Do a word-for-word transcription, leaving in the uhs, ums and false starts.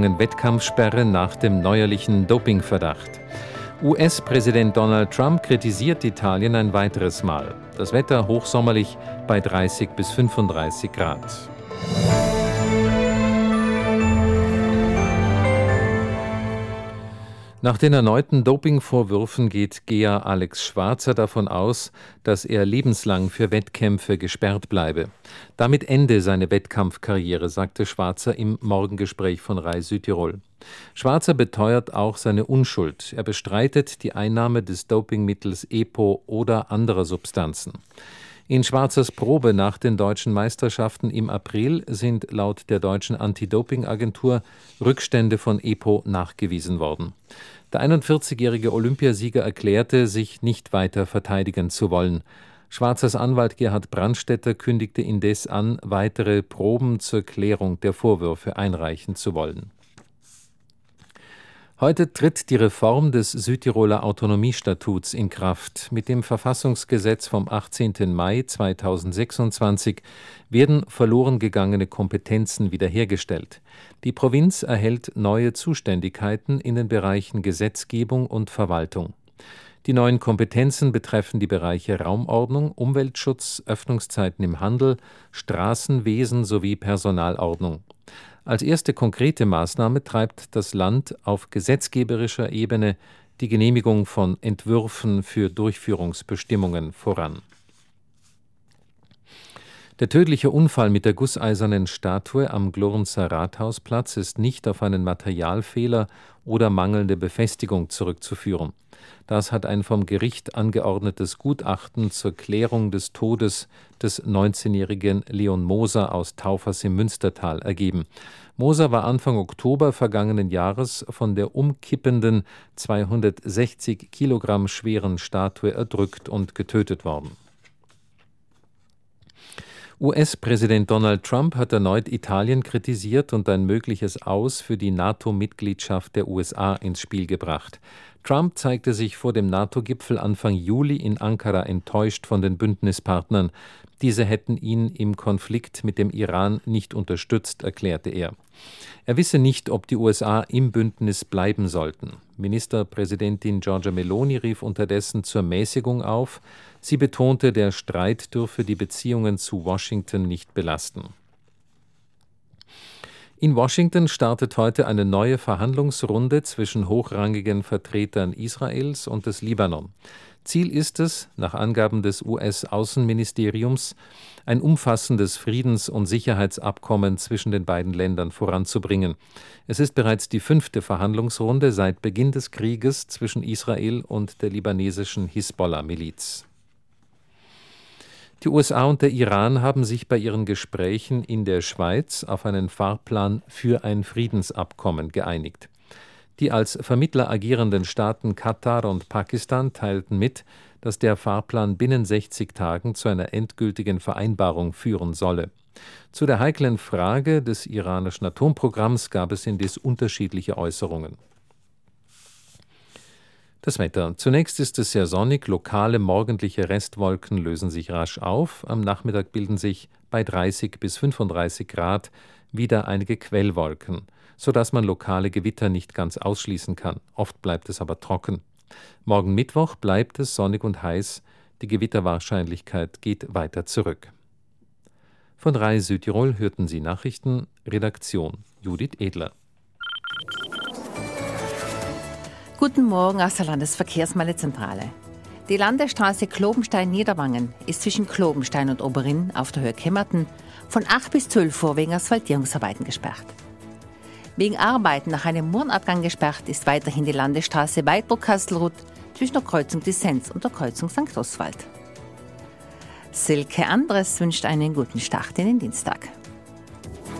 monatelangen Wettkampfsperre nach dem neuerlichen Dopingverdacht. U S-Präsident Donald Trump kritisiert Italien ein weiteres Mal. Das Wetter hochsommerlich bei dreißig bis fünfunddreißig Grad. Nach den erneuten Dopingvorwürfen geht Geher Alex Schwarzer davon aus, dass er lebenslang für Wettkämpfe gesperrt bleibe. Damit ende seine Wettkampfkarriere, sagte Schwarzer im Morgengespräch von Rai Südtirol. Schwarzer beteuert auch seine Unschuld. Er bestreitet die Einnahme des Dopingmittels EPO oder anderer Substanzen. In Schwarzers Probe nach den deutschen Meisterschaften im April sind laut der deutschen Anti-Doping-Agentur Rückstände von EPO nachgewiesen worden. Der einundvierzigjährige Olympiasieger erklärte, sich nicht weiter verteidigen zu wollen. Schwarzers Anwalt Gerhard Brandstätter kündigte indes an, weitere Proben zur Klärung der Vorwürfe einreichen zu wollen. Heute tritt die Reform des Südtiroler Autonomiestatuts in Kraft. Mit dem Verfassungsgesetz vom achtzehnten Mai zweitausendsechsundzwanzig werden verloren gegangene Kompetenzen wiederhergestellt. Die Provinz erhält neue Zuständigkeiten in den Bereichen Gesetzgebung und Verwaltung. Die neuen Kompetenzen betreffen die Bereiche Raumordnung, Umweltschutz, Öffnungszeiten im Handel, Straßenwesen sowie Personalordnung. Als erste konkrete Maßnahme treibt das Land auf gesetzgeberischer Ebene die Genehmigung von Entwürfen für Durchführungsbestimmungen voran. Der tödliche Unfall mit der gusseisernen Statue am Glurnzer Rathausplatz ist nicht auf einen Materialfehler oder mangelnde Befestigung zurückzuführen. Das hat ein vom Gericht angeordnetes Gutachten zur Klärung des Todes des neunzehnjährigen Leon Moser aus Taufers im Münstertal ergeben. Moser war Anfang Oktober vergangenen Jahres von der umkippenden zweihundertsechzig Kilogramm schweren Statue erdrückt und getötet worden. U S-Präsident Donald Trump hat erneut Italien kritisiert und ein mögliches Aus für die NATO-Mitgliedschaft der U S A ins Spiel gebracht. Trump zeigte sich vor dem NATO-Gipfel Anfang Juli in Ankara enttäuscht von den Bündnispartnern. Diese hätten ihn im Konflikt mit dem Iran nicht unterstützt, erklärte er. Er wisse nicht, ob die U S A im Bündnis bleiben sollten. Ministerpräsidentin Giorgia Meloni rief unterdessen zur Mäßigung auf. Sie betonte, der Streit dürfe die Beziehungen zu Washington nicht belasten. In Washington startet heute eine neue Verhandlungsrunde zwischen hochrangigen Vertretern Israels und des Libanon. Ziel ist es, nach Angaben des U S-Außenministeriums, ein umfassendes Friedens- und Sicherheitsabkommen zwischen den beiden Ländern voranzubringen. Es ist bereits die fünfte Verhandlungsrunde seit Beginn des Krieges zwischen Israel und der libanesischen Hisbollah-Miliz. Die U S A und der Iran haben sich bei ihren Gesprächen in der Schweiz auf einen Fahrplan für ein Friedensabkommen geeinigt. Die als Vermittler agierenden Staaten Katar und Pakistan teilten mit, dass der Fahrplan binnen sechzig Tagen zu einer endgültigen Vereinbarung führen solle. Zu der heiklen Frage des iranischen Atomprogramms gab es indes unterschiedliche Äußerungen. Das Wetter. Zunächst ist es sehr sonnig, lokale morgendliche Restwolken lösen sich rasch auf. Am Nachmittag bilden sich bei dreißig bis fünfunddreißig Grad wieder einige Quellwolken, sodass man lokale Gewitter nicht ganz ausschließen kann. Oft bleibt es aber trocken. Morgen Mittwoch bleibt es sonnig und heiß. Die Gewitterwahrscheinlichkeit geht weiter zurück. Von Rai Südtirol hörten Sie Nachrichten. Redaktion Judith Edler. Guten Morgen aus der Landesverkehrsmeldezentrale. Die Landesstraße Klobenstein-Niederwangen ist zwischen Klobenstein und Oberinn auf der Höhe Kemmerten von acht bis zwölf Uhr wegen Asphaltierungsarbeiten gesperrt. Wegen Arbeiten nach einem Murnabgang gesperrt ist weiterhin die Landesstraße Weidbruck-Kastelruth zwischen der Kreuzung Disenz und der Kreuzung Sankt Oswald. Silke Andres wünscht einen guten Start in den Dienstag.